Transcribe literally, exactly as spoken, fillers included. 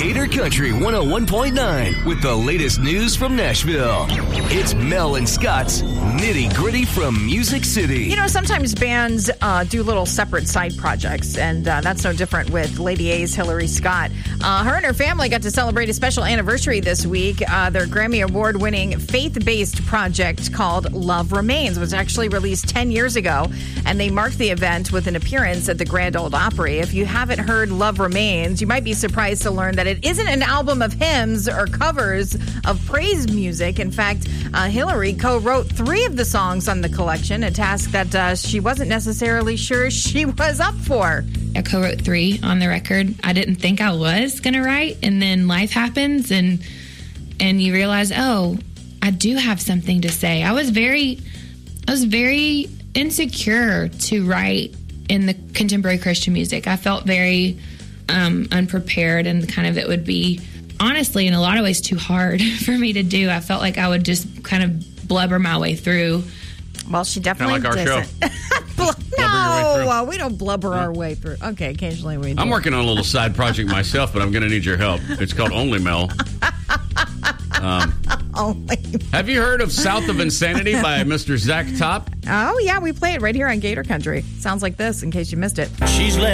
Gator Country one oh one point nine with the latest news from Nashville. It's Mel and Scott's Nitty Gritty from Music City. You know, sometimes bands uh, do little separate side projects, and uh, that's no different with Lady A's Hillary Scott. Uh, her and her family got to celebrate a special anniversary this week. Uh, their Grammy Award-winning faith-based project called Love Remains was actually released ten years ago, and they marked the event with an appearance at the Grand Ole Opry. If you haven't heard Love Remains, you might be surprised to learn that it isn't an album of hymns or covers of praise music. In fact, uh, Hillary co-wrote three of the songs on the collection, a task that uh, she wasn't necessarily sure she was up for. I co-wrote three on the record. I didn't think I was going to write, and then life happens, and and you realize, oh, I do have something to say. I was very, I was very insecure to write in the contemporary Christian music. I felt very um, unprepared, and kind of it would be, honestly, in a lot of ways, too hard for me to do. I felt like I would just kind of blubber my way through. Well, she definitely Kinda like our doesn't. show. No, uh, we don't blubber our way through. Okay, occasionally we do. I'm working on a little side project myself, but I'm going to need your help. It's called Only Mel. Um, Only. Have you heard of South of Insanity by Mister Zach Top? Oh, yeah, we play it right here on Gator Country. Sounds like this, in case you missed it. She's left